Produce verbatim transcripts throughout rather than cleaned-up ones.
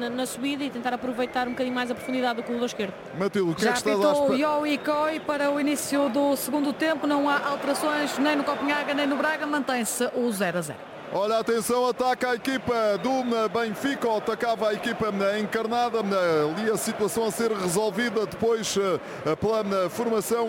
na, na subida e tentar aproveitar um bocadinho mais a profundidade do corredor esquerdo. Matilde, o que Já é que estás a apitou o esperar? Yo Ikoi para o início do segundo tempo. Não há alterações nem no Copenhaga nem no Braga. Mantém-se o zero a zero. Olha, atenção, ataca a equipa do Benfica, ou atacava a equipa encarnada, ali a situação a ser resolvida depois pela formação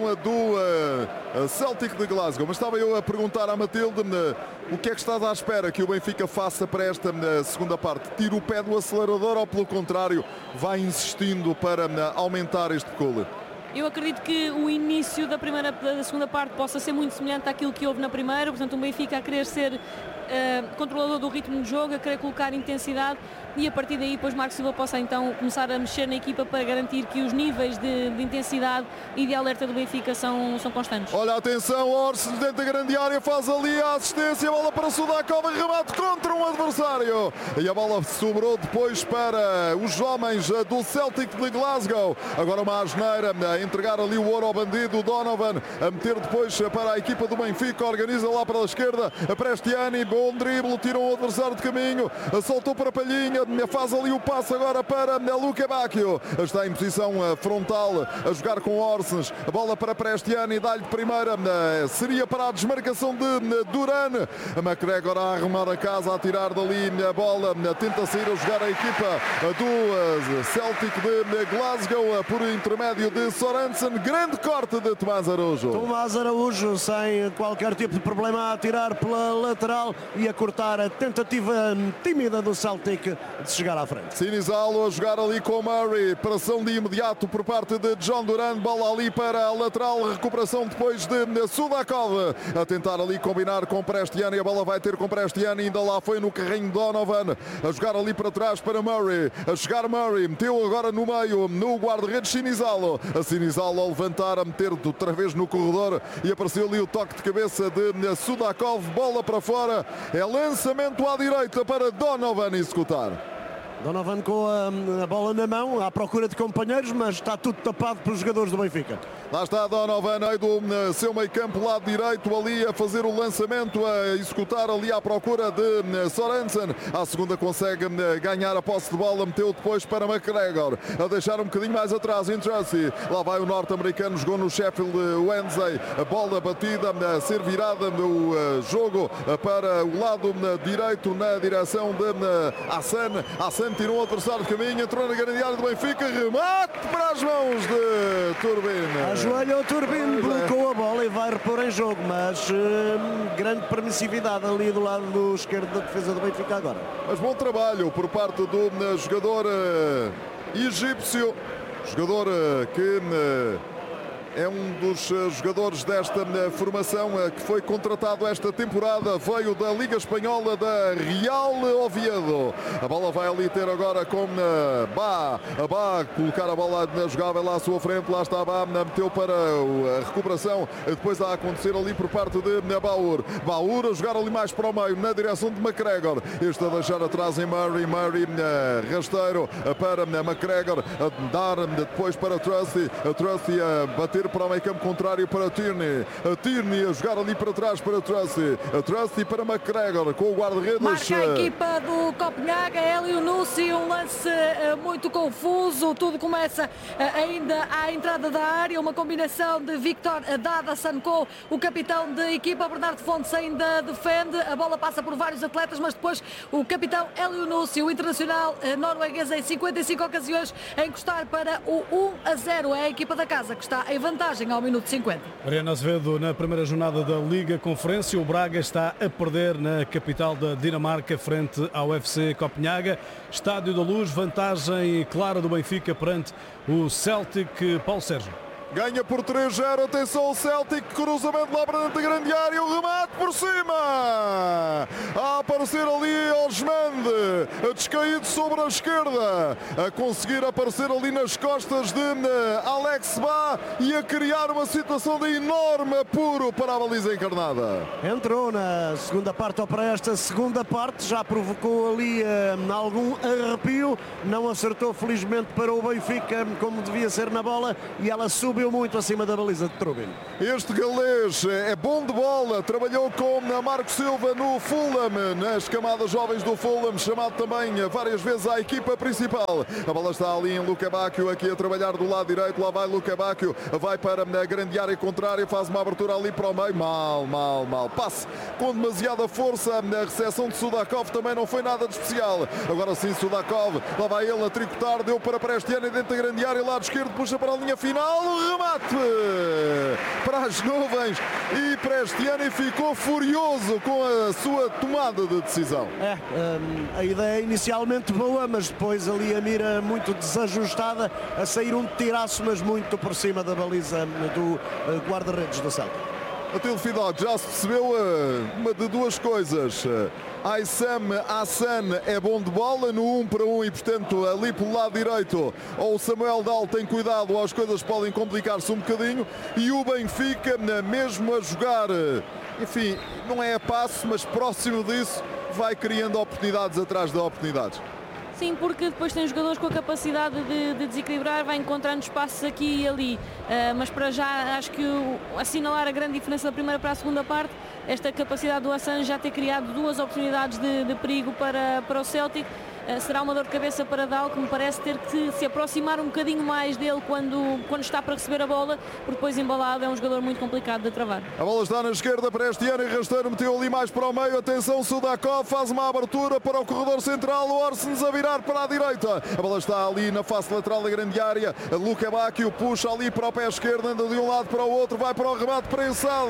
do Celtic de Glasgow. Mas estava eu a perguntar à Matilde o que é que estás à espera que o Benfica faça para esta segunda parte? Tira o pé do acelerador ou, pelo contrário, vai insistindo para aumentar este decolo? Eu acredito que o início da, primeira, da segunda parte possa ser muito semelhante àquilo que houve na primeira, portanto um Benfica a querer ser uh, controlador do ritmo do jogo, a querer colocar intensidade e a partir daí depois Marco Silva possa então começar a mexer na equipa para garantir que os níveis de, de intensidade e de alerta do Benfica são, são constantes. Olha, atenção, Orson dentro da grande área faz ali a assistência, a bola para Sudakov, remate contra um adversário e a bola sobrou depois para os homens do Celtic de Glasgow. Agora uma asneira a entregar ali o ouro ao bandido, o Donovan a meter depois para a equipa do Benfica, organiza lá para a esquerda a Prestiani, bom drible, tirou o adversário de caminho, soltou para Palhinha, faz ali o passe agora para Luca Bacchio, está em posição frontal a jogar com Orsens, a bola para Prestiani, dá-lhe de primeira, seria para a desmarcação de Duran, a McGregor a arrumar a casa, a tirar dali a bola, tenta sair a jogar a equipa do Celtic de Glasgow por intermédio de Sorensen, grande corte de Tomás Araújo. Tomás Araújo sem qualquer tipo de problema a tirar pela lateral e a cortar a tentativa tímida do Celtic de chegar à frente. Sinizalo a jogar ali com Murray, pressão de imediato por parte de John Duran, bola ali para a lateral, recuperação depois de Sudakov, a tentar ali combinar com Prestiani, a bola vai ter com Prestiani, ainda lá foi no carrinho Donovan, a jogar ali para trás para Murray, a chegar Murray, meteu agora no meio, no guarda-redes Sinizalo, a Sinizalo a levantar, a meter outra vez no corredor e apareceu ali o toque de cabeça de Sudakov, bola para fora, é lançamento à direita para Donovan executar. Donovan com a, a bola na mão, à procura de companheiros, mas está tudo tapado pelos jogadores do Benfica. Lá está Donovan aí do seu meio campo, lado direito, ali a fazer o lançamento, a executar ali à procura de Sorensen. À segunda consegue ganhar a posse de bola, meteu depois para McGregor, a deixar um bocadinho mais atrás em Tracy. Lá vai o norte-americano, jogou no Sheffield Wednesday, a bola batida, a ser virada no jogo para o lado direito na direção de Hassan. Hassan tirou o adversário de caminho, entrou na grande área do Benfica, remate para as mãos de Turbin. Ajoelha o Turbin, blocou a bola e vai repor em jogo, mas uh, grande permissividade ali do lado do esquerdo da defesa do Benfica agora. Mas bom trabalho por parte do uh, jogador uh, egípcio, jogador uh, que uh, é um dos uh, jogadores desta uh, formação uh, que foi contratado esta temporada, veio da Liga Espanhola da Real Oviedo. A bola vai ali ter agora com uh, Bá, a Bá colocar a bola jogável lá à sua frente, lá está a Bá, meteu para uh, a recuperação, depois a acontecer ali por parte de uh, Baur. Baur a jogar ali mais para o meio, na direção de McGregor, este a deixar atrás em Murray, Murray uh, rasteiro uh, para uh, McGregor, a dar uh, depois para Trusty, a Trusty a bater para o meio campo contrário para Tierney, a Tierney a jogar ali para trás para Trusty, a Trusty para McGregor com o guarda-redes. Marca a equipa do Copenhaga, Hélio Nussi, um lance uh, muito confuso, tudo começa uh, ainda à entrada da área, uma combinação de Victor Dadasan com o capitão de equipa, Bernardo Fontes ainda defende, a bola passa por vários atletas, mas depois o capitão Hélio Nussi, o internacional uh, norueguês em cinquenta e cinco ocasiões, a encostar para o um a zero, é a equipa da casa que está em vantagem ao minuto cinquenta. Mariana Azevedo, na primeira jornada da Liga Conferência, o Braga está a perder na capital da Dinamarca frente ao F C Copenhaga. Estádio da Luz, vantagem clara do Benfica perante o Celtic. Paulo Sérgio. Ganha por três a zero, atenção ao Celtic, cruzamento lá para dentro da grande área, o remate por cima, a aparecer ali Osmande, a descaído sobre a esquerda, a conseguir aparecer ali nas costas de Alex Bá e a criar uma situação de enorme apuro para a baliza encarnada. Entrou na segunda parte, ou para esta segunda parte, já provocou ali uh, algum arrepio, não acertou felizmente para o Benfica como devia ser na bola e ela sube subiu muito acima da baliza de Trubin. Este galês é bom de bola, trabalhou com Marco Silva no Fulham, nas camadas jovens do Fulham, chamado também várias vezes à equipa principal. A bola está ali em Luca Bacchio, aqui a trabalhar do lado direito, lá vai Luca Bacchio, vai para a grande área contrária, faz uma abertura ali para o meio, mal, mal, mal, passe com demasiada força, a recepção de Sudakov também não foi nada de especial. Agora sim Sudakov, lá vai ele a tricotar, deu para Prestiani dentro da grande área, lado esquerdo, puxa para a linha final, remate para as nuvens e Prestiani ficou furioso com a sua tomada de decisão. É, um, a ideia é inicialmente boa, mas depois ali a mira muito desajustada, a sair um tiraço, mas muito por cima da baliza do uh, guarda-redes do Celta. Atilio Fidalgo, já se percebeu uh, uma de duas coisas. Uh, Aissam Hassan é bom de bola no um para um e, portanto, ali pelo lado direito, ou o Samuel Dal tem cuidado, ou as coisas podem complicar-se um bocadinho. E o Benfica, mesmo a jogar, enfim, não é a passo, mas próximo disso, vai criando oportunidades atrás de oportunidades. Sim, porque depois tem jogadores com a capacidade de, de desequilibrar, vai encontrando espaços aqui e ali. Uh, mas para já acho que o, assinalar a grande diferença da primeira para a segunda parte, esta capacidade do Hassan já ter criado duas oportunidades de, de perigo para, para o Celtic. Uh, será uma dor de cabeça para Dal, que me parece ter que se aproximar um bocadinho mais dele quando, quando está para receber a bola, porque depois embalado é um jogador muito complicado de travar. A bola está na esquerda para este ano e Rasteiro meteu ali mais para o meio. Atenção, Sudakov faz uma abertura para o corredor central, o Orsens a virar para a direita. A bola está ali na face lateral da grande área. Luca Bacchio puxa ali para o pé esquerdo, anda de um lado para o outro, vai para o remate prensado.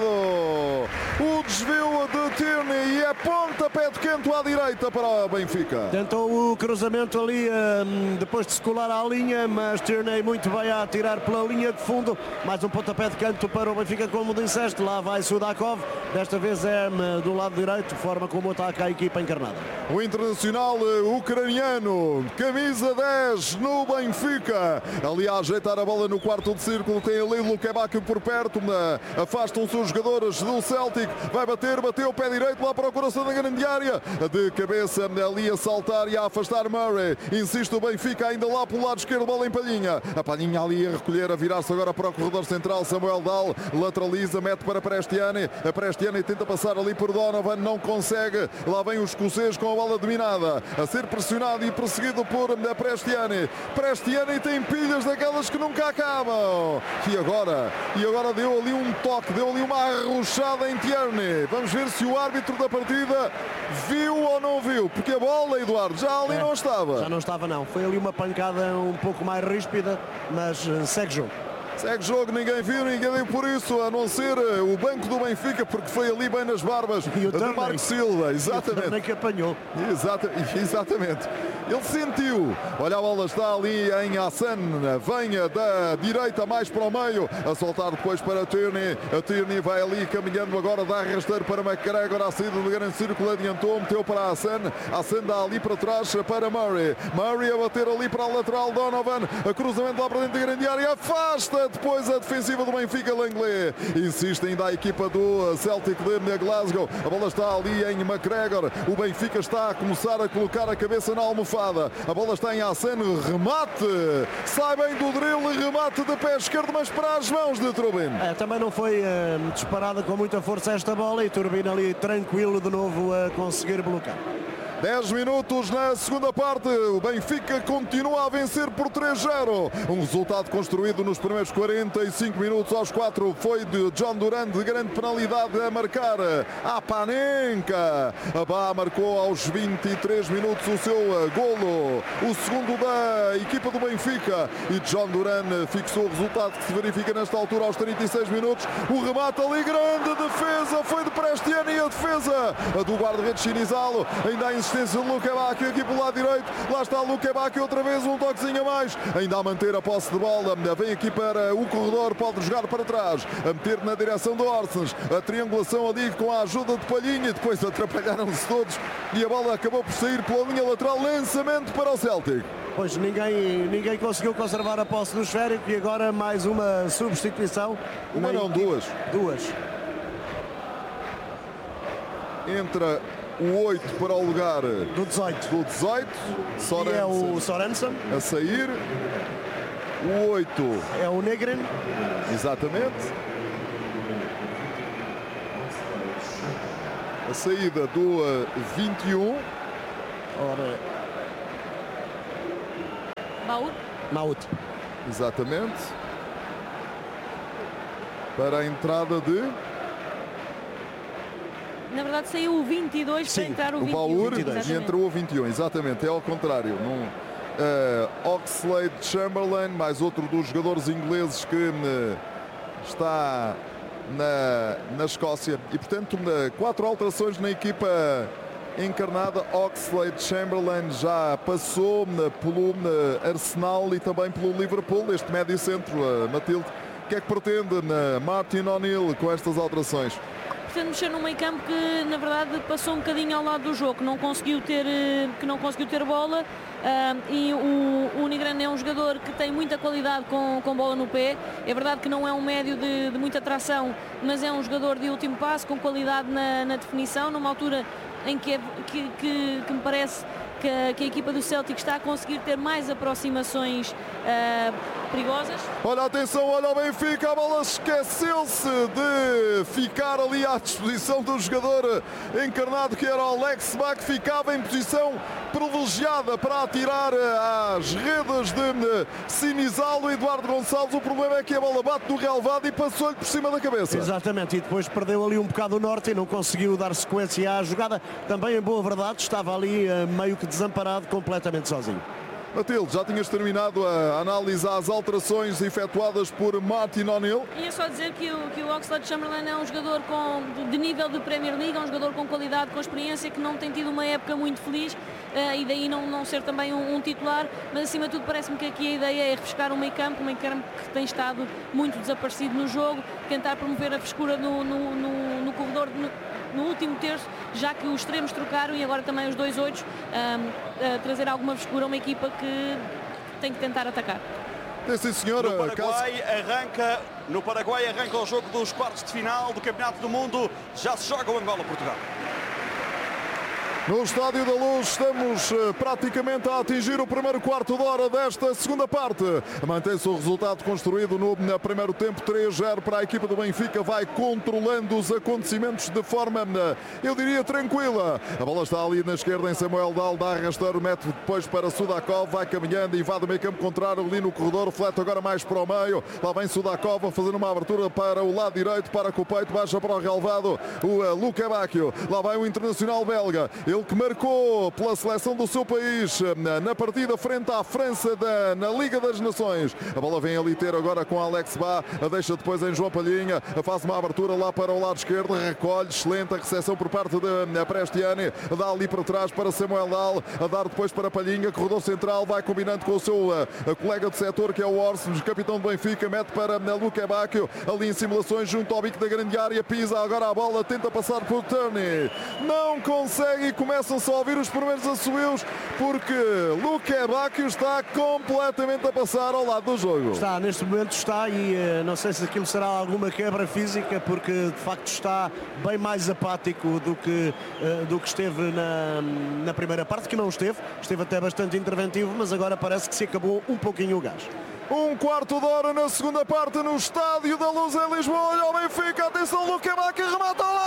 O desvio de Tierney e é pontapé de canto à direita para o Benfica. Tentou o cruzamento ali depois de se colar à linha, mas Tierney muito bem a atirar pela linha de fundo. Mais um pontapé de canto para o Benfica, como disseste. Lá vai Sudakov, desta vez é do lado direito, forma como ataca a equipa encarnada. O internacional ucraniano, camisa dez no Benfica, ali a ajeitar a bola no quarto de círculo, tem ali Luca Bacchio por perto, afastam-se os jogadores do Celtic, vai bater, bateu o pé direito lá para o coração da grande área, de cabeça ali a saltar e a afastar Murray, insiste o Benfica ainda lá pelo lado esquerdo, bola em Palhinha, a Palhinha ali a recolher, a virar-se agora para o corredor central, Samuel Dal lateraliza, mete para Prestiani, a Prestiani tenta passar ali por Donovan, não consegue, lá vem o escocês com a bola dominada, a ser pressionado e perseguido por Prestiani. Prestiani tem pilhas daquelas que nunca acabam. E agora, e agora deu ali um toque, deu ali uma arrochada em Tierney. Vamos ver se o árbitro da partida viu ou não viu, porque a bola, Eduardo, já ali é, não estava. Já não estava não, foi ali uma pancada um pouco mais ríspida, mas uh, segue jogo. Segue jogo, ninguém viu, ninguém deu por isso, a não ser o banco do Benfica, porque foi ali bem nas barbas de Marco Silva. Exatamente. Nem que apanhou. Exata, exatamente. Ele sentiu. Olha, a bola está ali em Hassan, venha da direita mais para o meio, a soltar depois para Tierney. A Tierney vai ali caminhando agora, dá rasteiro para McGregor, a saída do grande círculo, adiantou, meteu para Hassan. Hassan dá ali para trás para Murray. Murray a bater ali para a lateral, Donovan, a cruzamento lá para dentro da grande área, afasta depois a defensiva do Benfica, Langley. Insiste ainda a equipa do Celtic de Glasgow. A bola está ali em McGregor. O Benfica está a começar a colocar a cabeça na almofada. A bola está em Hassan. Remate. Sai bem do drill e remate de pé esquerdo, mas para as mãos de Turbin. É, também não foi uh, disparada com muita força esta bola e Turbin ali tranquilo de novo a conseguir bloquear. dez minutos na segunda parte, o Benfica continua a vencer por três a zero. Um resultado construído nos primeiros quarenta e cinco minutos. Aos quatro foi de John Duran, de grande penalidade a marcar a Panenka. A Bá marcou aos vinte e três minutos o seu golo, o segundo da equipa do Benfica. E John Duran fixou o resultado que se verifica nesta altura aos trinta e seis minutos. O remate ali, grande defesa, foi de Prestiani e a defesa a do guarda-redes Chinizalo. Ainda há insistência de Luca Bacchio aqui pelo lado direito. Lá está Luca Bacchio outra vez, um toquezinho a mais. Ainda a manter a posse de bola. Vem aqui para o corredor, pode jogar para trás, a meter na direção do Orsens. A triangulação ali com a ajuda de Palhinha. Depois atrapalharam-se todos e a bola acabou por sair pela linha lateral. Lançamento para o Celtic. Pois ninguém, ninguém conseguiu conservar a posse do esférico e agora mais uma substituição. Uma não, duas. Duas. Entra o oito para o lugar do dezoito. Do dezoito. E é o Sorensen a sair. O oito é o Negrin. Exatamente. A saída do uh, vinte e um. Ora, Baúl. Maut. Exatamente. Para a entrada de... Na verdade saiu o vinte e dois Sim, para entrar o o vinte e um. Baur Exatamente. e entrou o vinte e um. Exatamente, é ao contrário. Num, uh, Oxlade Chamberlain, mais outro dos jogadores ingleses que uh, está na, na Escócia. E, portanto, uh, quatro alterações na equipa encarnada. Oxlade Chamberlain já passou uh, pelo uh, Arsenal e também pelo Liverpool. Este médio centro, uh, Matilde, o que é que pretende uh, Martin O'Neill com estas alterações? Portanto, mexer no meio campo que na verdade passou um bocadinho ao lado do jogo, que não conseguiu ter, que não conseguiu ter bola, uh, e o, o Negrin é um jogador que tem muita qualidade com, com bola no pé. É verdade que não é um médio de, de muita tração, mas é um jogador de último passo, com qualidade na, na definição, numa altura em que, é, que, que, que me parece que a, que a equipa do Celtic está a conseguir ter mais aproximações uh, perigosas. Olha, atenção, olha o Benfica, a bola esqueceu-se de ficar ali à disposição do jogador encarnado, que era o Alex Bach, ficava em posição privilegiada para atirar às redes de Sinizalo. Eduardo Gonçalves, o problema é que a bola bate no relvado e passou-lhe por cima da cabeça. Exatamente, e depois perdeu ali um bocado o norte e não conseguiu dar sequência à jogada. Também, em boa verdade, estava ali meio que desamparado, completamente sozinho. Matilde, já tinhas terminado a análise às alterações efetuadas por Martin O'Neill. Ia só dizer que o, que o Oxlade Chamberlain é um jogador com, de, de nível de Premier League, é um jogador com qualidade, com experiência, que não tem tido uma época muito feliz, uh, e daí não, não ser também um, um titular, mas acima de tudo parece-me que aqui a ideia é refrescar o meio campo, o meio campo que tem estado muito desaparecido no jogo, tentar promover a frescura no, no, no, no corredor, no, no último terço, já que os extremos trocaram e agora também os dois oitos, um, uh, trazer alguma frescura a uma equipa que tem que tentar atacar. É, sim, senhora. No Paraguai arranca, no Paraguai arranca o jogo dos quartos de final do Campeonato do Mundo. Já se joga o Angola-Portugal. No Estádio da Luz estamos uh, praticamente a atingir o primeiro quarto de hora desta segunda parte. Mantém-se o resultado construído no, no primeiro tempo, três a zero para a equipa do Benfica. Vai controlando os acontecimentos de forma, uh, eu diria, tranquila. A bola está ali na esquerda em Samuel Dal, dá a arrastar, mete depois para Sudakov, vai caminhando e vai do meio campo contrário ali no corredor, flete agora mais para o meio. Lá vem Sudakov a fazer uma abertura para o lado direito, para com o peito, baixa para o relvado o uh, Luka Bacchio. Lá vai o internacional belga. Ele que marcou pela seleção do seu país na partida frente à França da, na Liga das Nações. A bola vem ali ter agora com Alex Bá, a deixa depois em João Palhinha, faz uma abertura lá para o lado esquerdo, recolhe, excelente a recepção por parte de Prestiani, dá ali para trás para Samuel Dal, a dar depois para Palhinha, corredor central, vai combinando com o seu a, a colega de setor, que é o Orson, capitão do Benfica, mete para Luka Bacchio, ali em simulações junto ao bico da grande área, pisa agora a bola, tenta passar por Turney, não consegue e começam-se a ouvir os primeiros assobios, porque Luka Bacchio está completamente a passar ao lado do jogo. Está, neste momento está, e uh, não sei se aquilo será alguma quebra física, porque de facto está bem mais apático do que, uh, do que esteve na, na primeira parte, que não esteve, esteve até bastante interventivo, mas agora parece que se acabou um pouquinho o gás. Um quarto de hora na segunda parte no Estádio da Luz em Lisboa. Olha o Benfica, atenção, Luka Bacchio remata ao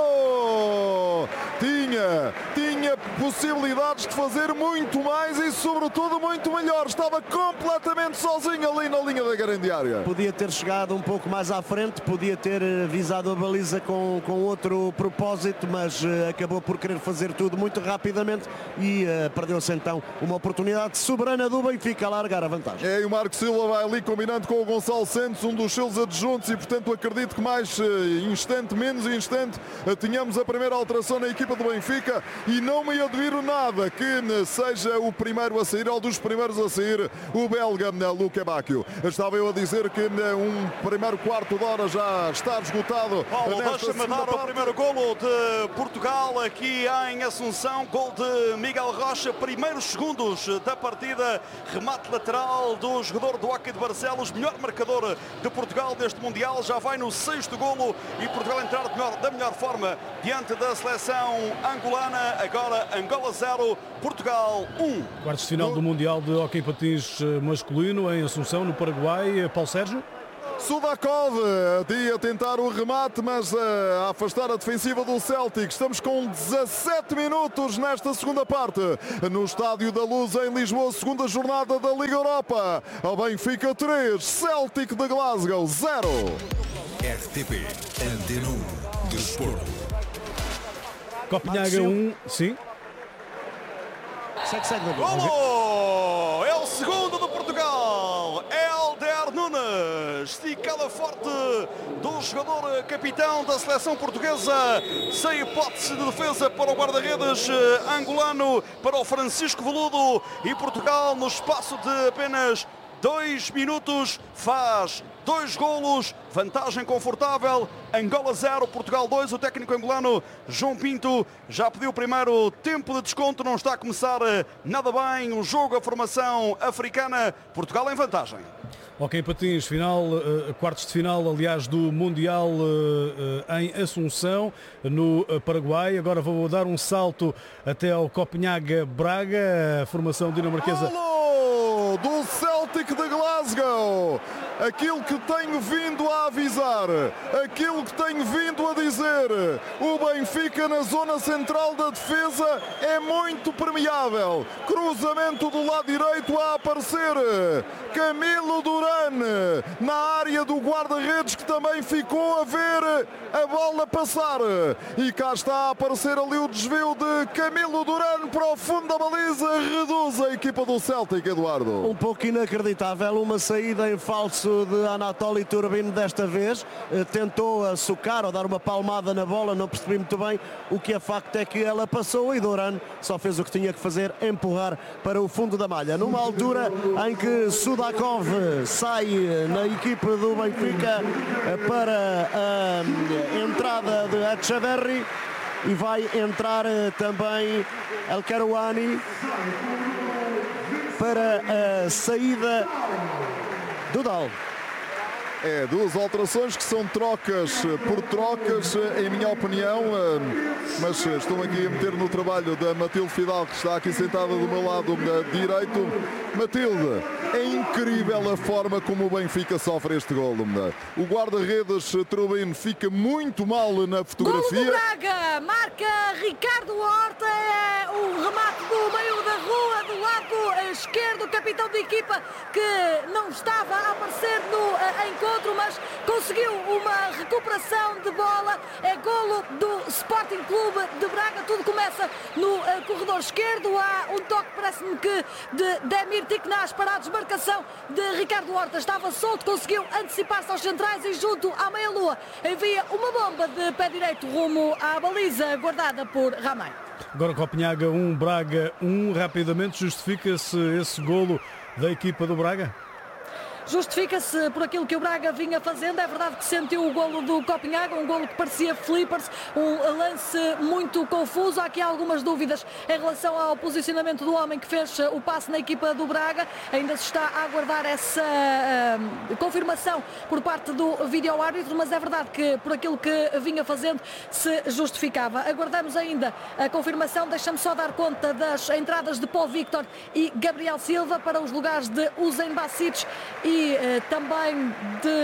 lado. Tinha, tinha possibilidades de fazer muito mais e sobretudo muito melhor. Estava completamente sozinho ali na linha da grande área. Podia ter chegado um pouco mais à frente, podia ter visado a baliza com, com outro propósito, mas uh, acabou por querer fazer tudo muito rapidamente e uh, perdeu-se então uma oportunidade soberana do Benfica a largar a vantagem. É, e o Marco Silva vai ali combinando com o Gonçalo Santos, um dos seus adjuntos, e portanto acredito que mais uh, instante, menos instante, uh, tínhamos a primeira alteração na equipa do Benfica, e não me admiro nada que uh, seja o primeiro a sair, ou dos primeiros a sair, o belga uh, Luka Bacchio. Estava eu a dizer que uh, um primeiro quarto de hora já está esgotado. Paulo, deixa-me dar parte. O primeiro golo de Portugal aqui em Assunção, gol de Miguel Rocha, primeiros segundos da partida, remate lateral do jogador do Hockey de Barcelos, melhor marcador de Portugal deste Mundial, já vai no sexto golo e Portugal entrar de melhor, da melhor forma diante da seleção angolana. Agora agora Angola zero, Portugal um. Quartos de final do Mundial de Hóquei em Patins masculino em Assunção, no Paraguai. Paulo Sérgio. Sudakov a tentar o remate, mas a afastar a defensiva do Celtic. Estamos com dezassete minutos nesta segunda parte, no Estádio da Luz em Lisboa, segunda jornada da Liga Europa. Ao Benfica três, Celtic de Glasgow zero. R T P Antena um Desporto. Copenhaga um, sim. Segue, segue, Golo! É o segundo do Portugal. Hélder Nunes. Esticada forte do jogador capitão da seleção portuguesa. Sem hipótese de defesa para o guarda-redes angolano, para o Francisco Veludo. E Portugal, no espaço de apenas dois minutos, faz dois golos, vantagem confortável. Angola zero, Portugal dois. O técnico angolano João Pinto já pediu o primeiro tempo de desconto. Não está a começar nada bem o jogo, a formação africana. Portugal em vantagem. Ok, Patins, final, uh, quartos de final, aliás, do Mundial uh, uh, em Assunção, no uh, Paraguai. Agora vou dar um salto até ao Copenhaga Braga, a formação dinamarquesa. Alô, do Celtic de Glasgow. Aquilo que tenho vindo a avisar, aquilo que tenho vindo a dizer, o Benfica na zona central da defesa é muito permeável. Cruzamento do lado direito a aparecer Camilo Duran na área do guarda-redes, que também ficou a ver a bola passar. E cá está a aparecer ali o desvio de Camilo Duran para o fundo da baliza. Reduz a equipa do Celtic, Eduardo. Um pouco inacreditável, uma saída em falso de Anatoly Turbin desta vez. Tentou a socar ou dar uma palmada na bola, não percebi muito bem. O que é facto é que ela passou e Duran só fez o que tinha que fazer, empurrar para o fundo da malha. Numa altura em que Sudakov sai na equipe do Benfica para a entrada de Echeverri e vai entrar também El Karouani para a saída do Dal. É, duas alterações que são trocas por trocas, em minha opinião, mas estou aqui a meter no trabalho da Matilde Fidal, que está aqui sentada do meu lado direito. Matilde, é incrível a forma como o Benfica sofre este golo. O guarda-redes Trubin fica muito mal na fotografia. Golo do Braga, marca Ricardo Horta, é o remate do meio da rua, do lado esquerdo, capitão de equipa que não estava a aparecer no encontro, mas conseguiu uma recuperação de bola. É golo do Sporting Clube de Braga. Tudo começa no uh, corredor esquerdo. Há um toque, parece-me que de Demir Tiknaz para a desmarcação de Ricardo Horta. Estava solto, conseguiu antecipar-se aos centrais e junto à meia-lua envia uma bomba de pé direito rumo à baliza guardada por Ramay. Agora Copenhaga um, Braga um. Rapidamente justifica-se esse golo da equipa do Braga? Justifica-se por aquilo que o Braga vinha fazendo. É verdade que sentiu o golo do Copenhaga, um golo que parecia flippers, um lance muito confuso. Há aqui algumas dúvidas em relação ao posicionamento do homem que fez o passe na equipa do Braga. Ainda se está a aguardar essa uh, confirmação por parte do vídeo-árbitro, mas é verdade que por aquilo que vinha fazendo se justificava. Aguardamos ainda a confirmação. Deixa-me só dar conta das entradas de Paul Victor e Gabriel Silva para os lugares de Usain Basic e E uh, também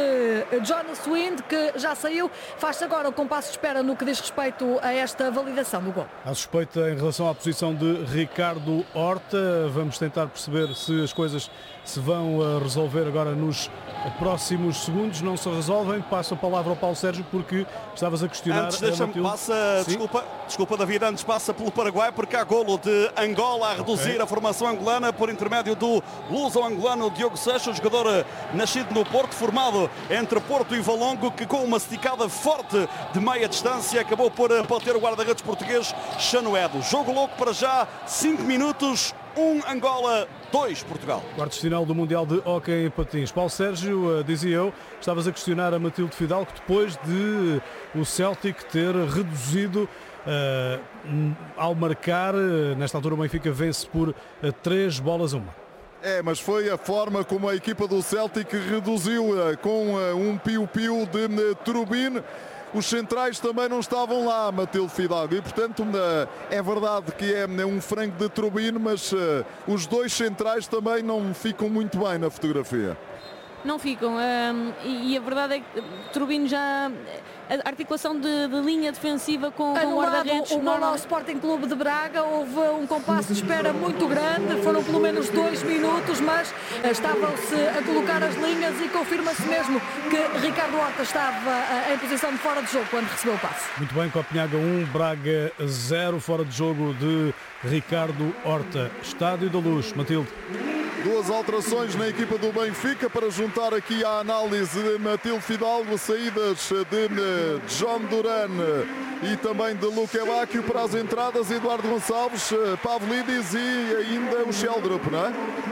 de Jonas Wind, que já saiu. Faz-se agora o compasso de espera no que diz respeito a esta validação do gol. A suspeita em relação à posição de Ricardo Horta. Vamos tentar perceber se as coisas se vão uh, resolver agora nos próximos segundos. Não se resolvem. Passo a palavra ao Paulo Sérgio, porque estavas a questionar. Antes deixa-me, passa, desculpa, desculpa David, antes passa pelo Paraguai, porque há golo de Angola a reduzir okay. a formação angolana por intermédio do luso-angolano Diogo Seixas, jogador nascido no Porto, formado entre Porto e Valongo, que com uma esticada forte de meia distância acabou por bater o guarda-redes português Chanoedo. Jogo louco para já, cinco minutos, um Angola, dois Portugal. Quartos de final do Mundial de Hóquei em Patins. Paulo Sérgio, uh, dizia eu, estavas a questionar a Matilde Fidal, que depois de o Celtic ter reduzido uh, ao marcar, uh, nesta altura o Benfica vence por uh, três bolas a uma. É, mas foi a forma como a equipa do Celtic reduziu uh, com uh, um piu-piu de uh, Trubin. os centrais também não estavam lá, Matilde Fidalgo, e portanto é verdade que é um frango de turbino, mas os dois centrais também não ficam muito bem na fotografia. Não ficam, um, e, e a verdade é que Turbino já... A articulação de, de linha defensiva com, com o guarda-redes... O gol ao Sporting Clube de Braga, houve um compasso de espera muito grande, foram pelo menos dois minutos, mas estavam-se a colocar as linhas e confirma-se mesmo que Ricardo Horta estava em posição de fora de jogo quando recebeu o passe. Muito bem, Copenhaga um, Braga zero, fora de jogo de Ricardo Horta. Estádio da Luz, Matilde. Duas alterações na equipa do Benfica para juntar aqui à análise de Matilde Fidalgo, saídas de John Duran e também de Luque Bacchio para as entradas, Eduardo Gonçalves, Pavlidis e ainda o Sheldrup, não é?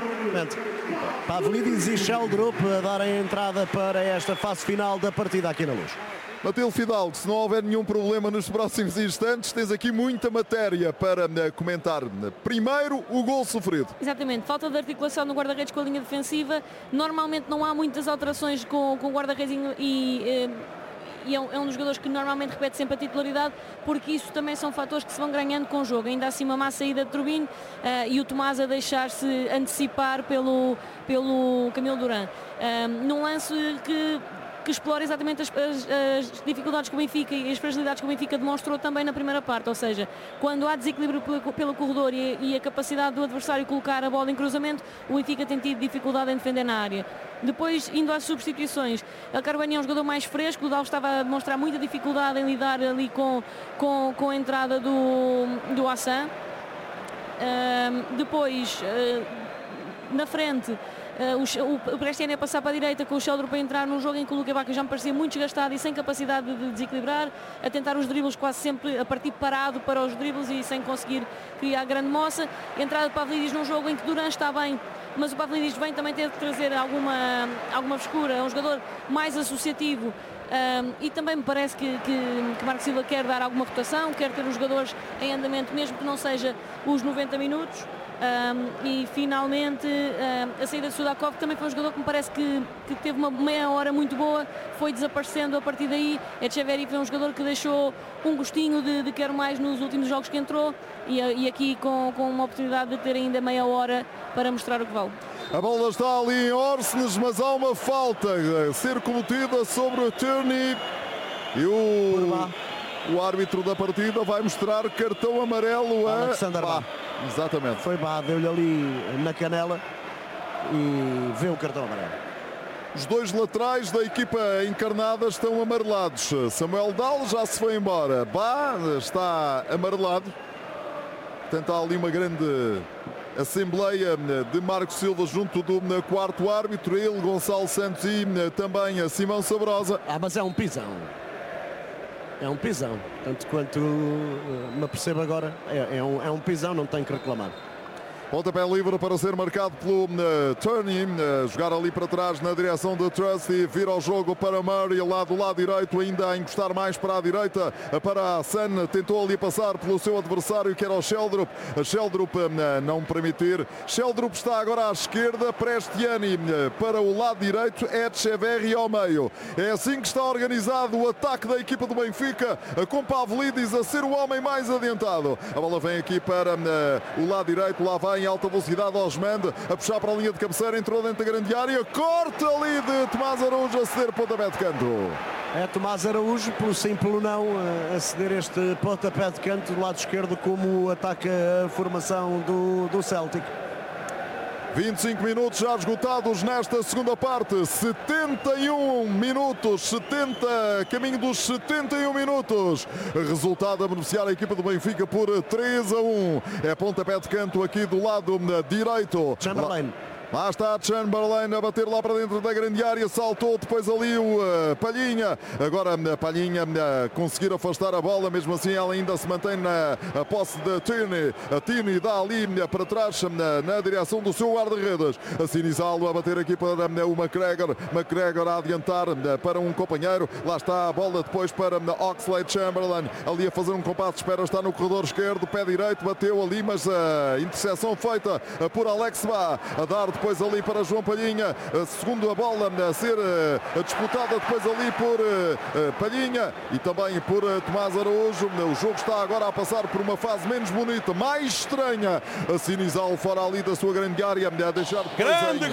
Pavlidis e Sheldrup a darem entrada para esta fase final da partida aqui na Luz. Matilde Fidalgo, se não houver nenhum problema nos próximos instantes, tens aqui muita matéria para comentar. Primeiro, o gol sofrido. Exatamente, falta de articulação no guarda-redes com a linha defensiva. Normalmente não há muitas alterações com, com o guarda-redes e, e é, um, é um dos jogadores que normalmente repete sempre a titularidade, porque isso também são fatores que se vão ganhando com o jogo. Ainda assim uma má saída de Turbino uh, e o Tomás a deixar-se antecipar pelo, pelo Camilo Duran. Uh, num lance que... que explora exatamente as, as, as dificuldades que o Benfica e as fragilidades que o Benfica demonstrou também na primeira parte, ou seja, quando há desequilíbrio pelo, pelo corredor e, e a capacidade do adversário colocar a bola em cruzamento, o Benfica tem tido dificuldade em defender na área. Depois, indo às substituições, El Carbani é um jogador mais fresco, o Dal estava a demonstrar muita dificuldade em lidar ali com, com, com a entrada do, do Hassan. Uh, depois, uh, na frente, Uh, o, o Prestiano é passar para a direita com o Sheldrup para entrar num jogo em que o Luque Bacchio já me parecia muito desgastado e sem capacidade de desequilibrar, a tentar os dribles quase sempre a partir parado para os dribles e sem conseguir criar grande moça. Entrada de Pavlidis num jogo em que Duran está bem, mas o Pavlidis vem também ter de trazer alguma, alguma frescura, é um jogador mais associativo. Um, e também me parece que, que, que Marco Silva quer dar alguma rotação, quer ter os jogadores em andamento, mesmo que não seja os noventa minutos. Um, e finalmente um, a saída de Sudakov também foi um jogador que me parece que, que teve uma meia hora muito boa, foi desaparecendo a partir daí. Echeverri foi um jogador que deixou um gostinho de, de quero mais nos últimos jogos que entrou e, e aqui com, com uma oportunidade de ter ainda meia hora para mostrar o que vale. A bola está ali em Orsnes, mas há uma falta a ser cometida sobre o Tierney e o, o árbitro da partida vai mostrar cartão amarelo a Alexander Bá. Exatamente. Foi Bá, deu-lhe ali na canela e vê o cartão amarelo. Os dois laterais da equipa encarnada estão amarelados. Samuel Dal já se foi embora. Bá está amarelado. Portanto, há ali uma grande assembleia de Marco Silva junto do quarto árbitro, ele, Gonçalo Santos e também Simão Sabrosa. Ah, mas é um pisão. É um pisão. Tanto quanto me apercebo agora, é, é, um, é um pisão, não tem que reclamar. Pontapé livre para ser marcado pelo uh, Turney, uh, jogar ali para trás na direção de Trust e vir ao jogo para Murray, lá do lado direito, ainda a encostar mais para a direita, para a San, tentou ali passar pelo seu adversário que era o Sheldrup, a Sheldrup uh, não permitir, Sheldrup está agora à esquerda, Prestiani uh, para o lado direito, Echeverri ao meio. É assim que está organizado o ataque da equipa do Benfica, uh, com Pavlidis a ser o homem mais adiantado. A bola vem aqui para uh, o lado direito, lá vai em alta velocidade Osmand a puxar para a linha de cabeceira, entrou dentro da grande área, corta ali de Tomás Araújo a ceder pontapé de canto. É Tomás Araújo, pelo sim, pelo não, a ceder este pontapé de canto do lado esquerdo, como ataca a formação do, do Celtic. vinte e cinco minutos já esgotados nesta segunda parte, setenta e um minutos, setenta, caminho dos setenta e um minutos. Resultado a beneficiar a equipa do Benfica por três a um. É pontapé de canto aqui do lado direito. Chamberlain. Lá está Chamberlain a bater lá para dentro da grande área, saltou depois ali o uh, Palhinha, agora a Palhinha uh, conseguir afastar a bola, mesmo assim ela ainda se mantém na a posse de Tierney, a Tierney dá ali uh, para trás uh, na direção do seu guarda-redes, a Sinizalo a bater aqui para uh, o McGregor, McGregor a adiantar uh, para um companheiro, lá está a bola depois para uh, Oxlade Chamberlain, ali a fazer um compasso de espera, está no corredor esquerdo, pé direito, bateu ali, mas a uh, interseção feita uh, por Alex Bá, a dar depois ali para João Palhinha, segundo a bola a ser disputada depois ali por Palhinha e também por Tomás Araújo. O jogo está agora a passar por uma fase menos bonita, mais estranha. A Sinizal fora ali da sua grande área, a deixar grande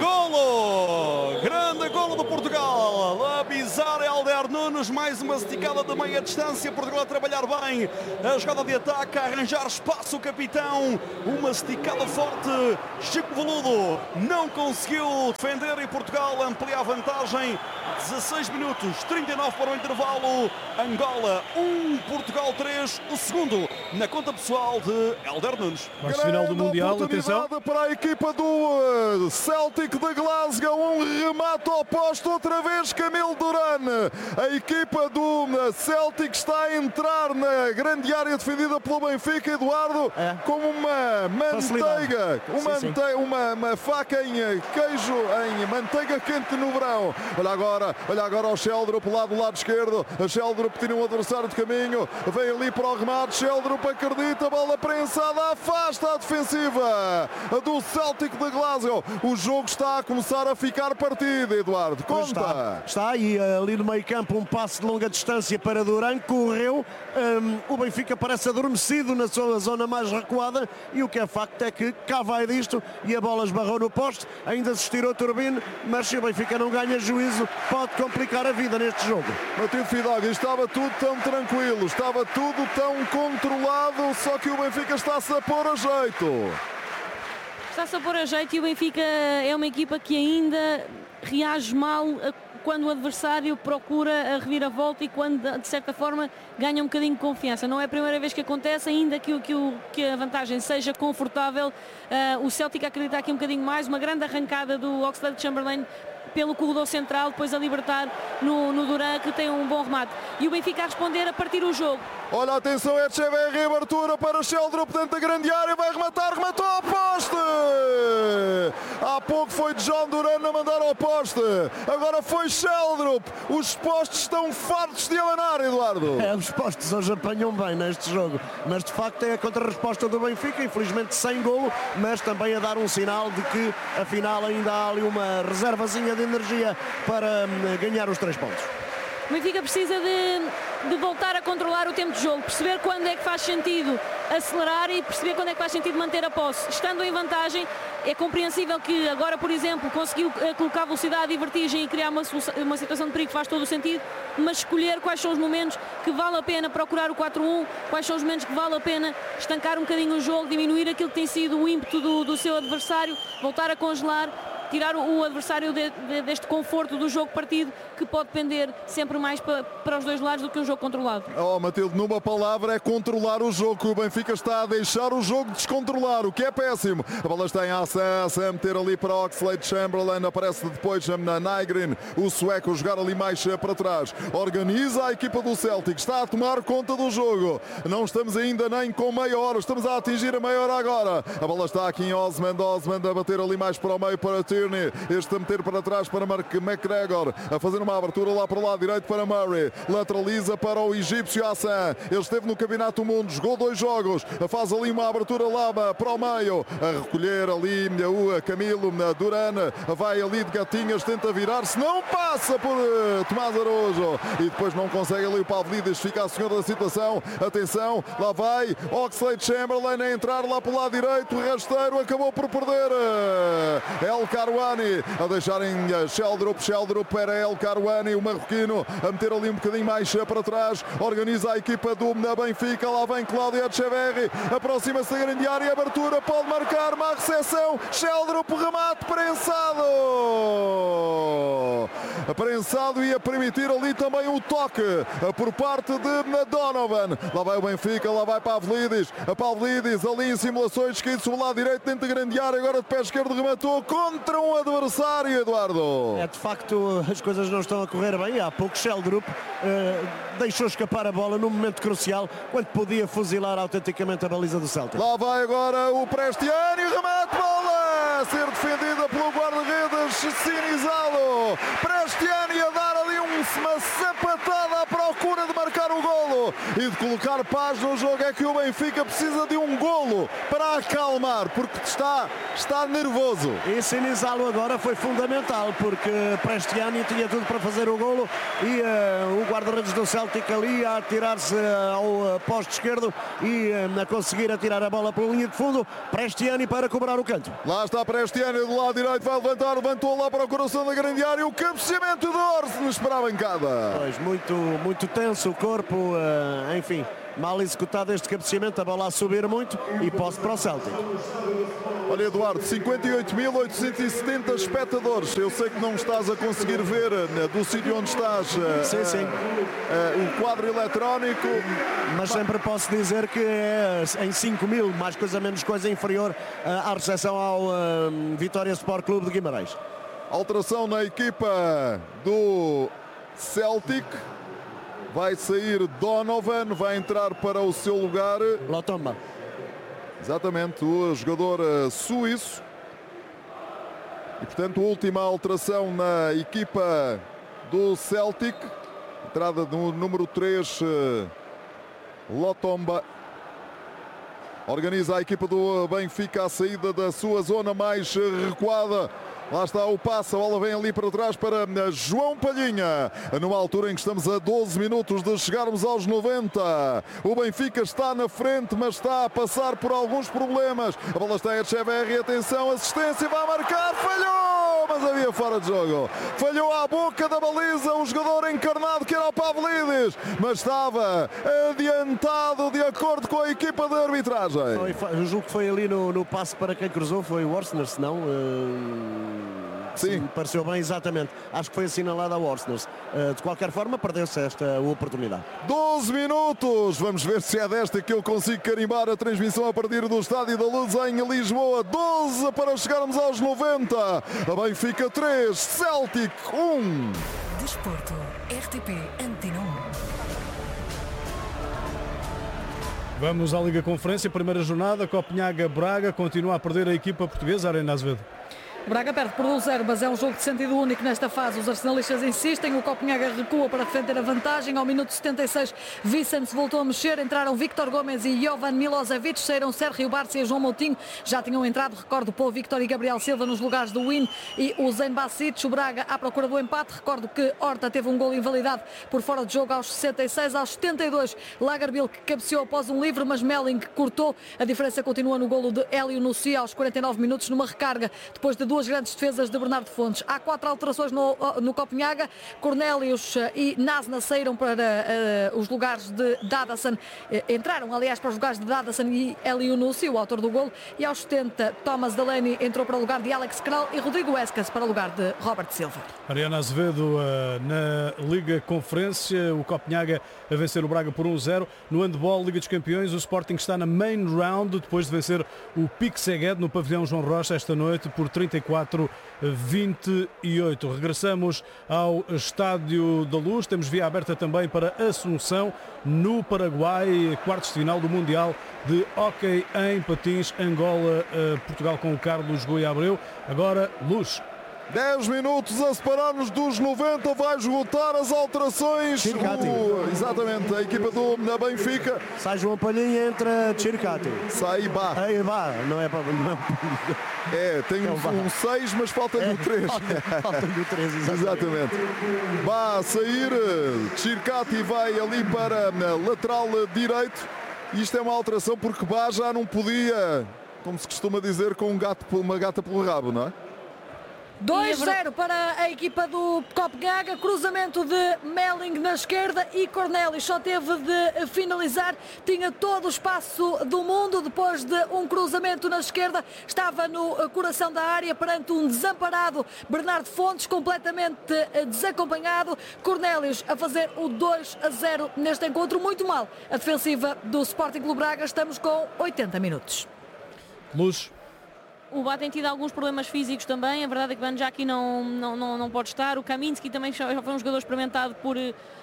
golo, grande golo do Portugal. A bizarra Helder Nunes, mais uma esticada de meia distância. Portugal a trabalhar bem a jogada de ataque, a arranjar espaço o capitão, uma esticada forte. Chico Veludo não conseguiu defender e Portugal amplia a vantagem. Dezasseis minutos, trinta e nove para o intervalo. Angola um, Portugal três. O segundo na conta pessoal de Helder Nunes. Quartos de final do Mundial, atenção para a equipa do Celtic de Glasgow, um remate ao posto outra vez Camilo Duran. A equipa do Celtic está a entrar na grande área defendida pelo Benfica, Eduardo, é. como uma manteiga, uma, sim, sim. Uma, uma faca em queijo, em manteiga quente no verão. Olha agora, olha agora o Sheldrup lá do lado esquerdo. A Sheldrup tira um adversário de caminho, vem ali para o remate. Sheldrup acredita, bola prensada, afasta a defensiva do Celtic de Glasgow. O jogo está a começar a ficar partido, Eduardo. Conta. Está, está aí ali no meio campo um passe de longa distância para Duran, correu. Um, o Benfica parece adormecido na sua zona mais recuada e o que é facto é que cá vai disto e a bola esbarrou no poste. Ainda se estirou Turbine, mas se o Benfica não ganha juízo, pode complicar a vida neste jogo. Matilde Fidalgo, estava tudo tão tranquilo, estava tudo tão controlado, só que o Benfica está-se a pôr a jeito. Está-se a pôr a jeito e o Benfica é uma equipa que ainda reage mal quando o adversário procura a reviravolta e quando, de certa forma, ganha um bocadinho de confiança. Não é a primeira vez que acontece, ainda que, que, que a vantagem seja confortável. Uh, o Celtic acredita aqui um bocadinho mais, uma grande arrancada do Oxlade-Chamberlain pelo corredor central, depois a libertar no, no Duran, que tem um bom remate. E o Benfica a responder a partir do jogo. Olha, atenção, Echeverri, abertura para Sheldrup dentro da grande área, vai rematar, rematou ao poste! Há pouco foi John Duran a mandar ao poste, agora foi Sheldrup. Os postes estão fartos de abanar, Eduardo. É, os postes hoje apanham bem neste jogo, mas de facto é a contra-resposta do Benfica, infelizmente sem golo, mas também a dar um sinal de que afinal ainda há ali uma reservazinha de energia para ganhar os três pontos. O Benfica precisa de, de voltar a controlar o tempo de jogo, perceber quando é que faz sentido acelerar e perceber quando é que faz sentido manter a posse. Estando em vantagem, é compreensível que agora, por exemplo, conseguiu colocar velocidade e vertigem e criar uma, uma situação de perigo que faz todo o sentido, mas escolher quais são os momentos que vale a pena procurar o quatro um, quais são os momentos que vale a pena estancar um bocadinho o jogo, diminuir aquilo que tem sido o ímpeto do, do seu adversário, voltar a congelar, tirar o adversário de, de, deste conforto do jogo partido, que pode pender sempre mais para, para os dois lados do que um jogo controlado. Oh, Matilde, numa palavra é controlar o jogo. O Benfica está a deixar o jogo descontrolar, o que é péssimo. A bola está em acesso, a meter ali para Oxlade-Chamberlain, aparece depois na Nygren, o sueco jogar ali mais para trás. Organiza a equipa do Celtic, está a tomar conta do jogo. Não estamos ainda nem com meia hora, estamos a atingir a meia hora agora. A bola está aqui em Osmond, Osmond a bater ali mais para o meio para Tierney. Este a meter para trás para Mark McGregor, a fazer uma abertura lá para o lado direito para Murray, lateraliza para o egípcio Hassan. Ele esteve no Campeonato do Mundo, jogou dois jogos, faz ali uma abertura lá para o meio, a recolher ali o Camilo Duran, vai ali de gatinhas, tenta virar-se, não passa por Tomás Araújo e depois não consegue ali o Pavlidis, fica a senhor da situação. Atenção, lá vai Oxlade-Chamberlain a entrar lá para o lado direito, o rasteiro acabou por perder El Karouani a deixarem Sheldrup, Sheldrup para El Karouani, o marroquino a meter ali um bocadinho mais para trás, organiza a equipa do Benfica, lá vem Cláudio Echeverri, aproxima-se da grande área, abertura, pode marcar, má recepção, Sheldrup, remate prensado, prensado e a permitir ali também o toque por parte de Donovan. Lá vai o Benfica, lá vai Pavlidis, a Pavlidis ali em simulações, que sobre o lado direito dentro da grande área, agora de pé esquerdo rematou contra um adversário, Eduardo. É, de facto as coisas não estão a correr bem. Há pouco Sheldrup uh, deixou escapar a bola num momento crucial, quando podia fuzilar autenticamente a baliza do Celtic. Lá vai agora o Prestiani, remate, bola a ser defendida pelo guarda-redes Sinizalo. Prestiani a dar ali uma sapatada à procura de marcar o golo. jogo e de colocar paz no jogo. É que o Benfica precisa de um golo para acalmar, porque está, está nervoso. E sinalizá-lo agora foi fundamental, porque Prestiani tinha tudo para fazer o golo e uh, o guarda-redes do Celtic ali a atirar-se ao uh, poste esquerdo e uh, a conseguir atirar a bola pela linha de fundo. Prestiani para cobrar o canto. Lá está Prestiani do lado direito, vai levantar, levantou lá para o coração da grande área, o cabeceamento de Orsnes para a bancada. Pois, muito, muito tenso o corpo, uh, enfim, mal executado este cabeceamento, a bola a subir muito e posse para o Celtic. Olha, Eduardo, cinquenta e oito mil oitocentos e setenta espectadores. Eu sei que não estás a conseguir ver uh, do sítio onde estás uh, sim, sim. Uh, uh, o quadro eletrónico. Mas sempre posso dizer que é em cinco mil, mais coisa menos coisa, inferior uh, à recepção ao uh, Vitória Sport Clube de Guimarães. Alteração na equipa do Celtic. Vai sair Donovan, vai entrar para o seu lugar Lotomba. Exatamente, o jogador uh, suíço. E portanto, última alteração na equipa do Celtic. Entrada do número três, uh, Lotomba. Organiza a equipa do Benfica a saída da sua zona mais recuada. Lá está o passe, a bola vem ali para trás para João Palhinha. Numa altura em que estamos a doze minutos de chegarmos aos noventa. O Benfica está na frente, mas está a passar por alguns problemas. A bola está a Echeverri, atenção, assistência, vai marcar, falhou, mas havia fora de jogo. Falhou à boca da baliza o jogador encarnado que era o Pavlidis, mas estava adiantado de acordo com a equipa de arbitragem. Foi, eu julgo que foi ali no, no passe para quem cruzou, foi o Orsner, se não... Uh... Sim. Sim, pareceu bem, exatamente. Acho que foi assinalado ao Orsnes. Uh, de qualquer forma, perdeu-se esta oportunidade. doze minutos. Vamos ver se é desta que eu consigo carimbar a transmissão a partir do Estádio da Luz em Lisboa. doze para chegarmos aos noventa. A Benfica três, Celtic um. Desporto, R T P Antena um. Vamos à Liga Conferência, primeira jornada. Copenhaga-Braga continua a perder a equipa portuguesa. Arena Azevedo. Braga perde por um zero, mas é um jogo de sentido único nesta fase. Os arsenalistas insistem, o Copenhaga recua para defender a vantagem. Ao minuto setenta e seis, Vicente voltou a mexer. Entraram Victor Gomes e Jovan Milosevic. Saíram Sérgio Barça e João Moutinho. Já tinham entrado, recordo, Paul Victor e Gabriel Silva nos lugares do Win e o Zen Basic. O Braga à procura do empate. Recordo que Horta teve um gol invalidado por fora de jogo aos sessenta e seis. Aos setenta e dois, Lagerbielke que cabeceou após um livre, mas Melling cortou. A diferença continua no golo de Hélio Nucia aos quarenta e nove minutos, numa recarga, depois de duas grandes defesas de Bernardo Fontes. Há quatro alterações no, no Copenhaga. Cornélios e Nasna saíram para uh, os lugares de Dadasson. Uh, entraram, aliás, para os lugares de Dadasson e Hélio Nucia, o autor do golo. E aos setenta, Thomas Delaney entrou para o lugar de Alex Kral e Rodrigo Escas para o lugar de Robert Silva. Ariana Azevedo, uh, na Liga Conferência, o Copenhaga a vencer o Braga por um zero. No handball, Liga dos Campeões, o Sporting está na main round depois de vencer o Pique Szeged no pavilhão João Rocha esta noite por trinta e quatro a vinte e oito. Regressamos ao Estádio da Luz. Temos via aberta também para Assunção, no Paraguai, quartos de final do Mundial de Hóquei em Patins, Angola, Portugal com o Carlos Goia Abreu. Agora, Luz. dez minutos a separar-nos dos noventa, vai esgotar as alterações. O, exatamente, a equipa do na Benfica. Sai João Palhinha, entra Chircati. Sai Bá. Aí Bá, não é para. É, tem é um seis, mas falta-lhe é, o três. Falta-lhe o três, exatamente. Exatamente. Bá a sair, Chircati vai ali para lateral direito. Isto é uma alteração porque Bá já não podia, como se costuma dizer, com um gato, uma gata pelo rabo, não é? dois zero para a equipa do Copenhaga, cruzamento de Melling na esquerda e Cornélios só teve de finalizar, tinha todo o espaço do mundo depois de um cruzamento na esquerda, estava no coração da área perante um desamparado Bernardo Fontes, completamente desacompanhado. Cornélios a fazer o dois a zero neste encontro, muito mal a defensiva do Sporting Clube Braga. Estamos com oitenta minutos. Luz. O Bá tem tido alguns problemas físicos também. A verdade é que Van já aqui não, não, não, não pode estar. O Kaminski também já foi um jogador experimentado por,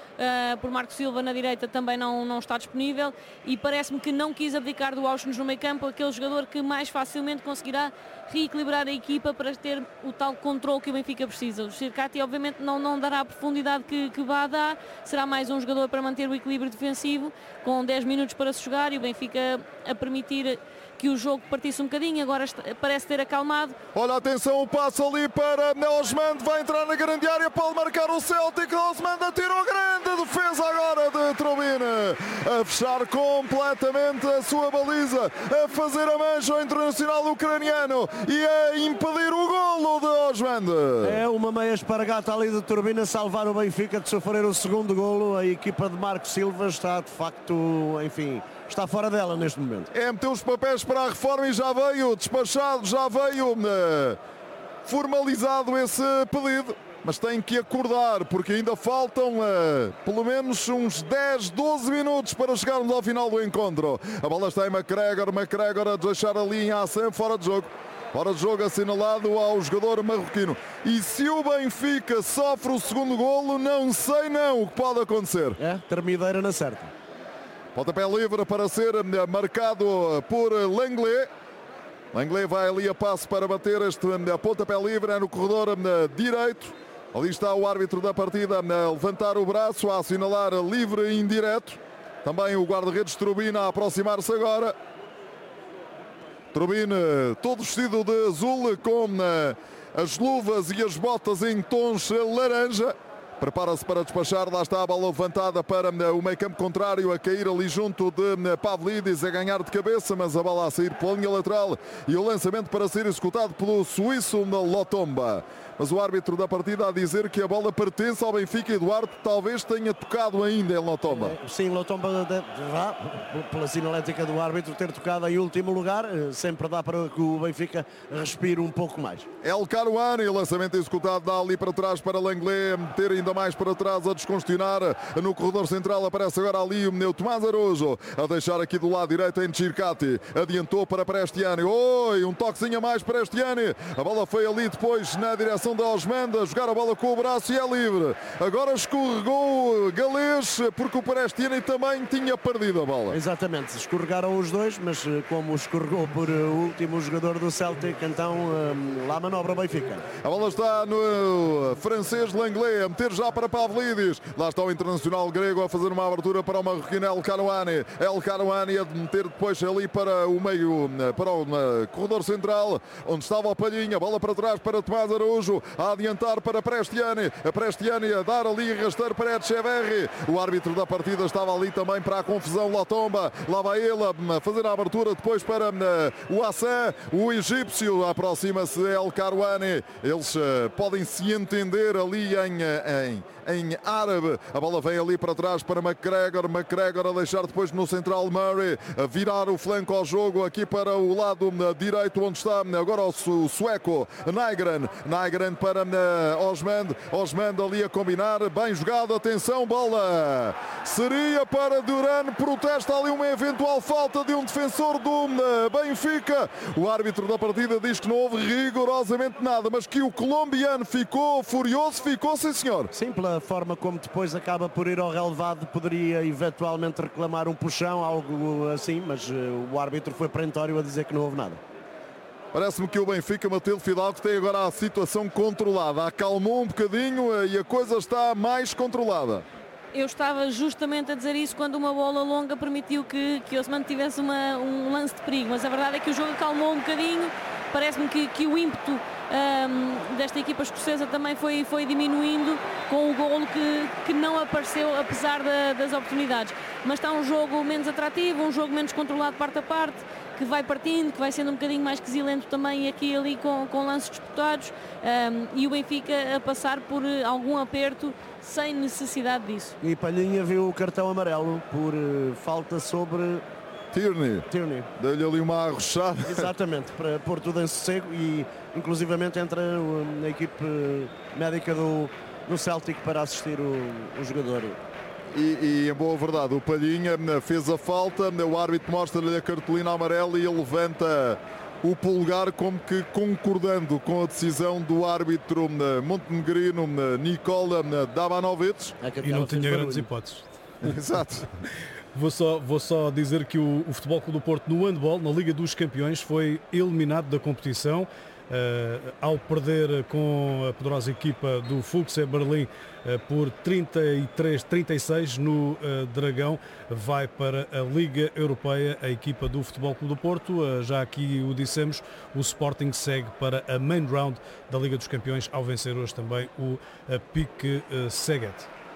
uh, por Marco Silva na direita também não, não está disponível, e parece-me que não quis abdicar do Auschwitz no meio campo, aquele jogador que mais facilmente conseguirá reequilibrar a equipa para ter o tal controle que o Benfica precisa. O Circati obviamente não, não dará a profundidade que, que vá dar, será mais um jogador para manter o equilíbrio defensivo, com dez minutos para se jogar, e o Benfica a permitir que o jogo partisse um bocadinho, agora parece ter acalmado. Olha, atenção, o passo ali para Osmand, vai entrar na grande área, pode marcar o Celtic. Osmand atirou, grande defesa agora de Trubin, a fechar completamente a sua baliza, a fazer a mancha ao internacional ucraniano e a impedir o golo de Osmand. É uma meia espargata ali de Trubin a salvar o Benfica de sofrer o segundo golo. A equipa de Marco Silva está de facto, enfim, está fora dela neste momento. É meter os papéis para a reforma e já veio despachado, já veio uh, formalizado esse pedido. Mas tem que acordar, porque ainda faltam uh, pelo menos uns dez, doze minutos para chegarmos ao final do encontro. A bola está em McGregor, McGregor a deixar ali em ação, fora de jogo. Fora de jogo assinalado ao jogador marroquino. E se o Benfica sofre o segundo golo, não sei não o que pode acontecer. É, termideira na certa. Pontapé livre para ser marcado por Langley. Langley vai ali a passo para bater este pontapé livre, é no corredor direito. Ali está o árbitro da partida a levantar o braço, a assinalar livre e indireto. Também o guarda-redes Trubin a aproximar-se agora. Trubin todo vestido de azul, com as luvas e as botas em tons laranja. Prepara-se para despachar, lá está a bola levantada para o meio campo contrário, a cair ali junto de Pavlidis, a ganhar de cabeça, mas a bola a sair pela linha lateral e o lançamento para ser executado pelo suíço Lotomba. Mas o árbitro da partida a dizer que a bola pertence ao Benfica e Duarte talvez tenha tocado ainda em Lotomba. Sim, Lotomba já, pela sinalética do árbitro, ter tocado em último lugar, sempre dá para que o Benfica respire um pouco mais. El Karouani, lançamento executado, dá ali para trás para Langley, meter ainda mais para trás a descongestionar no corredor central. Aparece agora ali o Tomás Araújo a deixar aqui do lado direito em Circati, adiantou para Prestiani. Oi, um toquezinho a mais para Prestiani, a bola foi ali depois na direção de Osmand, a jogar a bola com o braço e é livre. Agora escorregou o galês, porque o Prestiani também tinha perdido a bola. Exatamente, escorregaram os dois, mas como escorregou por o último jogador do Celtic, então lá manobra o Benfica. A bola está no francês Langley, a meter já para Pavlidis. Lá está o internacional grego a fazer uma abertura para o marroquino El Karouani. El Karouani a meter depois ali para o meio, para o corredor central, onde estava o Palhinha. Bola para trás para Tomás Araújo, a adiantar para Prestiani. A Prestiani a dar ali e arrastar para Etcheverry. O árbitro da partida estava ali também para a confusão. Lotomba, lá vai ele a fazer a abertura depois para o Hassan, o egípcio. Aproxima-se El Karouani. Eles podem se entender ali em, em em árabe. A bola vem ali para trás para McGregor. McGregor a deixar depois no central Murray, a virar o flanco ao jogo aqui para o lado direito, onde está agora o sueco Nygren. Nygren para Osmand. Osmand ali a combinar. Bem jogado, atenção, bola seria para Duran. Protesta ali uma eventual falta de um defensor do Benfica. O árbitro da partida diz que não houve rigorosamente nada, mas que o colombiano ficou furioso. Ficou, sim senhor. Sim, pela forma como depois acaba por ir ao relevado, poderia eventualmente reclamar um puxão, algo assim, mas uh, o árbitro foi perentório a dizer que não houve nada. Parece-me que o Benfica, Matilde Fidalgo, tem agora a situação controlada. Acalmou um bocadinho e a coisa está mais controlada. Eu estava justamente a dizer isso quando uma bola longa permitiu que, que Osman tivesse uma, um lance de perigo, mas a verdade é que o jogo acalmou um bocadinho. Parece-me que, que o ímpeto um, desta equipa escocesa também foi, foi diminuindo com o golo que, que não apareceu, apesar da, das oportunidades. Mas está um jogo menos atrativo, um jogo menos controlado parte a parte, que vai partindo, que vai sendo um bocadinho mais quesilento também aqui e ali com, com lances disputados, um, e o Benfica a passar por algum aperto sem necessidade disso. E Palhinha viu o cartão amarelo por uh, falta sobre Tierney. Tierney. Deu-lhe ali uma arrochada. Exatamente, para pôr tudo em sossego, e inclusivamente entra uh, a equipe médica do, do Celtic para assistir o, o jogador. E, e em boa verdade, o Palhinha fez a falta, o árbitro mostra-lhe a cartolina amarela e ele levanta o polegar como que concordando com a decisão do árbitro montenegrino Nikola Dabanovic. E não tinha grandes hipóteses. Exato. Vou só, vou só dizer que o, o Futebol Clube do Porto no handball, na Liga dos Campeões, foi eliminado da competição. Uh, ao perder com a poderosa equipa do Füchse Berlim uh, por trinta e três a trinta e seis no uh, Dragão, vai para a Liga Europeia a equipa do Futebol Clube do Porto. Uh, já aqui o dissemos, o Sporting segue para a main round da Liga dos Campeões ao vencer hoje também o uh, Pique uh, Szeged.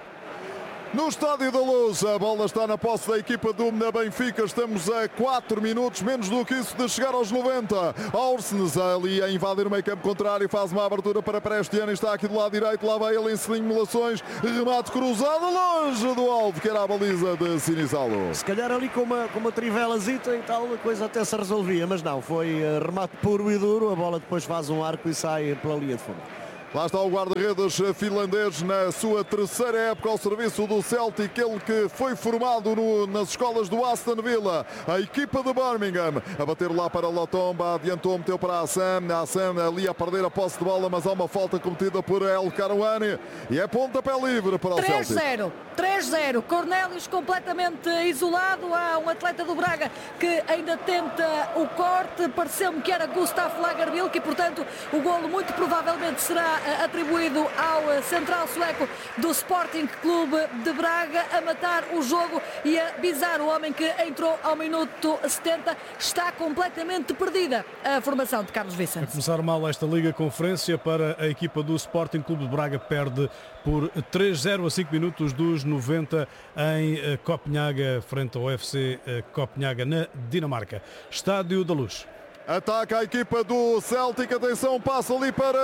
No Estádio da Luz, a bola está na posse da equipa do Benfica. Estamos a quatro minutos, menos do que isso, de chegar aos noventa. Orsnes ali a invadir o meio campo contrário, faz uma abertura para Prestiani, está aqui do lado direito, lá vai ele em simulações, remate cruzado longe do alvo, que era a baliza de Sinisalo. Se calhar ali com uma, com uma trivelazita e tal, a coisa até se resolvia, mas não, foi remate puro e duro, a bola depois faz um arco e sai pela linha de fundo. Lá está o guarda-redes finlandês na sua terceira época ao serviço do Celtic, ele que foi formado no, nas escolas do Aston Villa. A equipa de Birmingham a bater lá para Lotomba, adiantou, meteu para a Hassan, a Hassan ali a perder a posse de bola, mas há uma falta cometida por El Karouani e é pontapé livre para o Celtic. três zero, três zero, Cornélios completamente isolado, há um atleta do Braga que ainda tenta o corte, pareceu-me que era Gustav Lagerbielke e portanto o golo muito provavelmente será atribuído ao central sueco do Sporting Clube de Braga, a matar o jogo e a bizar o homem que entrou ao minuto setenta. Está completamente perdida a formação de Carlos Vicente. A começar mal esta Liga Conferência para a equipa do Sporting Clube de Braga, perde por três zero a cinco minutos dos noventa em Copenhaga, frente ao F C Copenhaga na Dinamarca. Estádio da Luz. Ataca a equipa do Celtic, atenção, passa ali para,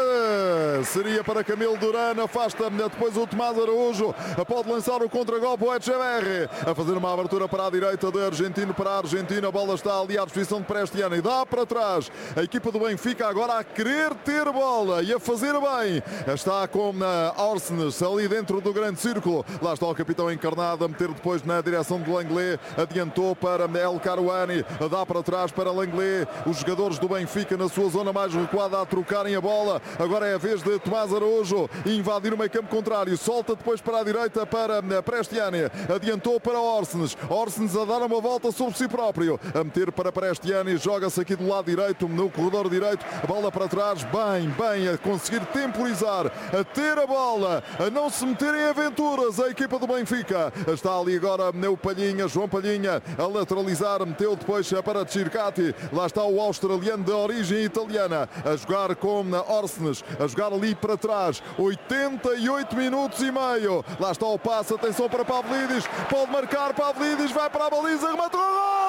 seria para Camilo Durano, afasta depois o Tomás Araújo, pode lançar o contragolpe o Echeverri, a fazer uma abertura para a direita de Argentino para a Argentina, a bola está ali à disposição de Prestiani e dá para trás, a equipa do Benfica agora a querer ter bola e a fazer bem, está com a Orsnes ali dentro do grande círculo, lá está o capitão encarnado a meter depois na direção de Langlais, adiantou para El Karouani, dá para trás para Langlais, os jogadores do Benfica na sua zona mais recuada a trocarem a bola. Agora é a vez de Tomás Araújo invadir o meio campo contrário. Solta depois para a direita para Prestiani. Adiantou para Orsnes. Orsnes a dar uma volta sobre si próprio. A meter para Prestiani. Joga-se aqui do lado direito, no corredor direito. A bola para trás. Bem, bem a conseguir temporizar. A ter a bola. A não se meter em aventuras. A equipa do Benfica. Está ali agora o Palhinha. João Palhinha a lateralizar. Meteu depois para Circati. Lá está o Australiano de origem italiana a jogar com Orsnes, a jogar ali para trás, oitenta e oito minutos e meio, lá está o passe, atenção para Pavlidis, pode marcar Pavlidis, vai para a baliza, rematou!